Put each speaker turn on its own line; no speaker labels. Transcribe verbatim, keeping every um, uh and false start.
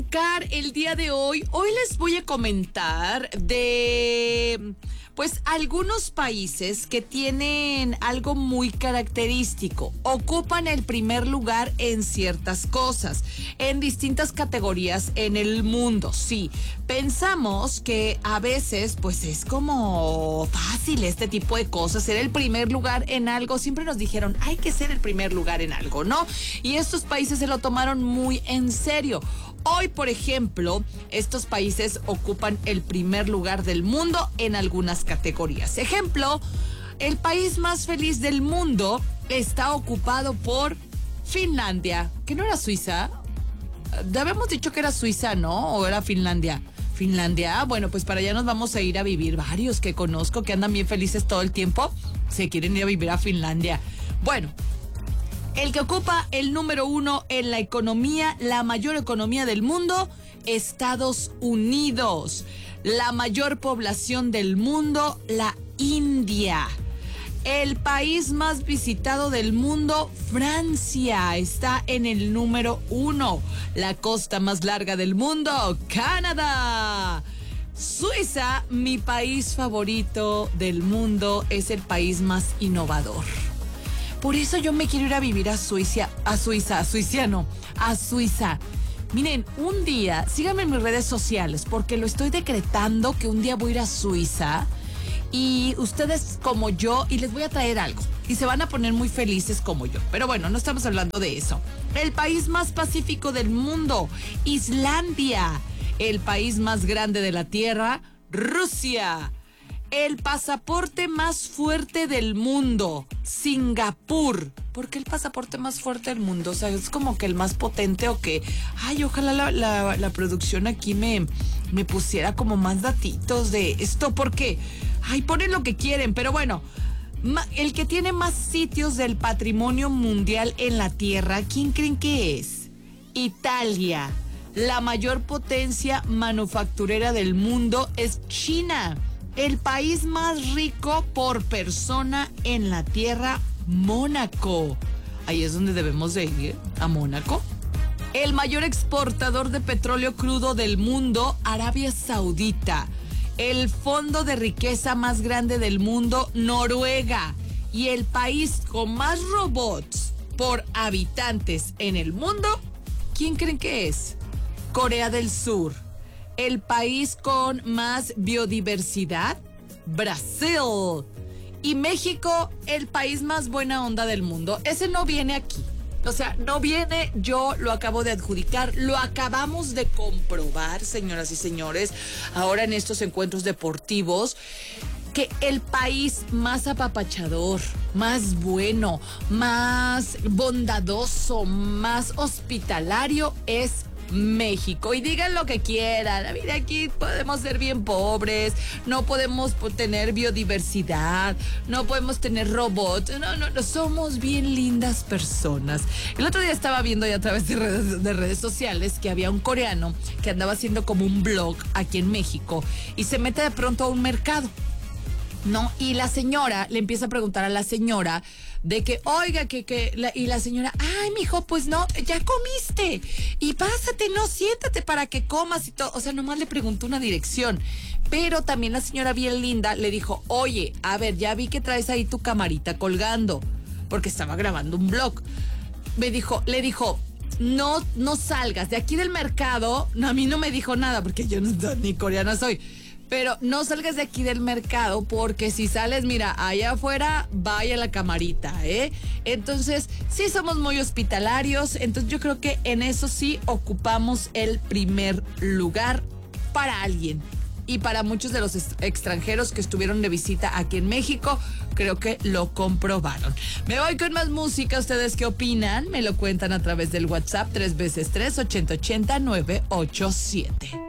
arrancar el día de hoy, hoy les voy a comentar de, pues, algunos países que tienen algo muy característico. Ocupan el primer lugar en ciertas cosas, en distintas categorías en el mundo. Sí, pensamos que a veces, pues, es como fácil este tipo de cosas, ser el primer lugar en algo. Siempre nos dijeron, hay que ser el primer lugar en algo, ¿no? Y estos países se lo tomaron muy en serio. Hoy, por ejemplo, estos países ocupan el primer lugar del mundo en algunas categorías. Ejemplo, el país más feliz del mundo está ocupado por Finlandia, que no era Suiza. Habíamos dicho que era Suiza, ¿no? ¿O era Finlandia? Finlandia, bueno, pues para allá nos vamos a ir a vivir. Varios que conozco que andan bien felices todo el tiempo, se quieren ir a vivir a Finlandia. Bueno, el que ocupa el número uno en la economía, la mayor economía del mundo, Estados Unidos. La mayor población del mundo, la India. El país más visitado del mundo, Francia, está en el número uno. La costa más larga del mundo, Canadá. Suiza, mi país favorito del mundo, es el país más innovador. Por eso yo me quiero ir a vivir a Suiza, a Suiza, a Suiza no, a Suiza. Miren, un día, síganme en mis redes sociales, porque lo estoy decretando que un día voy a ir a Suiza y ustedes como yo, y les voy a traer algo. Y se van a poner muy felices como yo. Pero bueno, no estamos hablando de eso. El país más pacífico del mundo, Islandia. El país más grande de la Tierra, Rusia. El pasaporte más fuerte del mundo, Singapur. ¿Por qué el pasaporte más fuerte del mundo? O sea, es como que el más potente o que... Ay, ojalá la, la, la producción aquí me, me pusiera como más datitos de esto. Porque, ay, ponen lo que quieren. Pero bueno, ma, el que tiene más sitios del patrimonio mundial en la Tierra, ¿quién creen que es? Italia. La mayor potencia manufacturera del mundo es China. El país más rico por persona en la Tierra, Mónaco. Ahí es donde debemos de ir, a Mónaco. El mayor exportador de petróleo crudo del mundo, Arabia Saudita. El fondo de riqueza más grande del mundo, Noruega. Y el país con más robots por habitantes en el mundo, ¿quién creen que es? Corea del Sur. El país con más biodiversidad, Brasil. Y México, el país más buena onda del mundo. Ese no viene aquí. O sea, no viene, yo lo acabo de adjudicar, lo acabamos de comprobar, señoras y señores, ahora en estos encuentros deportivos, que el país más apapachador, más bueno, más bondadoso, más hospitalario es México. Y digan lo que quieran. Mira, aquí podemos ser bien pobres, no podemos tener biodiversidad, no podemos tener robots. No, no, no, somos bien lindas personas. El otro día estaba viendo ya a través de redes, de redes sociales que había un coreano que andaba haciendo como un blog aquí en México y se mete de pronto a un mercado, ¿no? Y la señora le empieza a preguntar a la señora de que, oiga, que, que, la, y la señora, ay, mijo, pues no, ya comiste, y pásate, no, siéntate para que comas y todo. O sea, nomás le preguntó una dirección. Pero también la señora bien linda le dijo, oye, a ver, ya vi que traes ahí tu camarita colgando, porque estaba grabando un vlog. Me dijo, le dijo, no, no salgas de aquí del mercado. No, a mí no me dijo nada, porque yo no, ni coreana soy. Pero no salgas de aquí del mercado, porque si sales, mira, allá afuera, vaya la camarita, ¿eh? Entonces, sí somos muy hospitalarios, entonces yo creo que en eso sí ocupamos el primer lugar para alguien. Y para muchos de los extranjeros que estuvieron de visita aquí en México, creo que lo comprobaron. Me voy con más música. ¿Ustedes qué opinan? Me lo cuentan a través del WhatsApp tres veces tres, ochenta ochenta, nueve ocho siete.